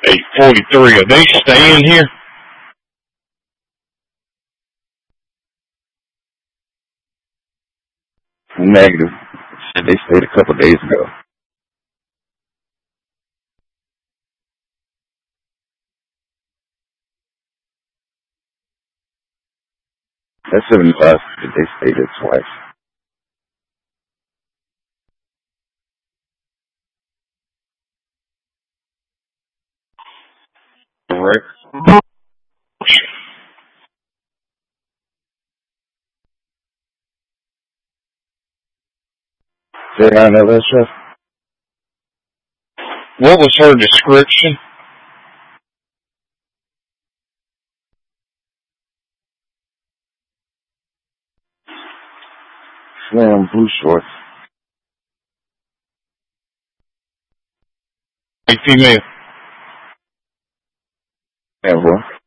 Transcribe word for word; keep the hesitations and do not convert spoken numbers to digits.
eight forty-three. Are they staying here? Negative. Said they stayed a couple days ago. That's seventy-five. They stayed there twice. Correct. Say down there, let's chef. What was her description? Slim blue shorts. A female. And what?